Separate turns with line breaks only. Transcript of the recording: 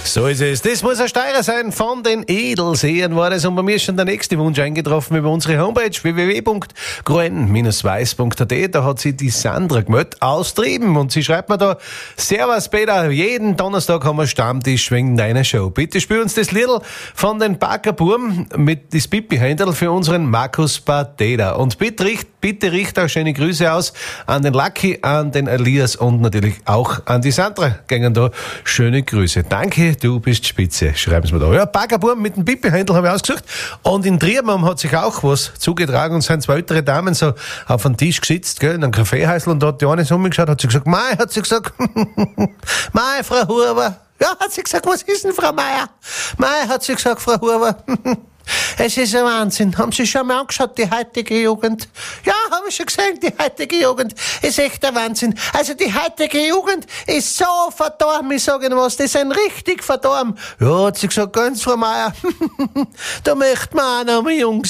So ist es. Das muss ein Steirer sein von den Edelseen, war das. Und bei mir ist schon der nächste Wunsch eingetroffen über unsere Homepage www.groen-weiß.at. Da hat sie die Sandra gemeldet aus Trieben und sie schreibt mir da: Servus Peter, jeden Donnerstag haben wir Stammtisch wegen deiner Show. Bitte spiel uns das Liedl von den Backerburm mit das Pipi-Händel für unseren Markus Pateda. Und bitte richt auch schöne Grüße aus an den Lucky, an den Elias und natürlich auch an die Sandra. Gängen da schöne Grüße. Danke, du bist spitze. Schreiben Sie mir da. Ja, Baggerburm mit dem Pipi-Händel habe ich ausgesucht. Und in Triebam hat sich auch was zugetragen und sind zwei ältere Damen so auf den Tisch gesitzt, gell, in einem Kaffeehäusl, und da hat die eine so umgeschaut, hat sie gesagt, Mei, Frau Huber. Ja, hat sie gesagt, was ist denn, Frau Meier? Mei, hat sie gesagt, Frau Huber. Es ist ein Wahnsinn. Haben Sie schon mal angeschaut, die heutige Jugend? Ja, habe ich schon gesehen, die heutige Jugend ist echt ein Wahnsinn. Also die heutige Jugend ist so verdorben, ich sage Ihnen was, die sind richtig verdorben. Ja, hat sie gesagt, ganz, Frau Meier, da möchte man auch noch mal jung